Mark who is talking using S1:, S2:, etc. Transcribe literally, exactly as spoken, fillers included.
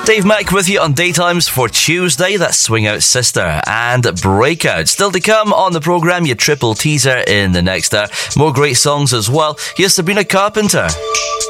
S1: Dave Mack with you on Daytimes for Tuesday. That's Swing Out Sister and Breakout. Still to come on the programme, your triple teaser in the next hour. More great songs as well. Here's Sabrina Carpenter.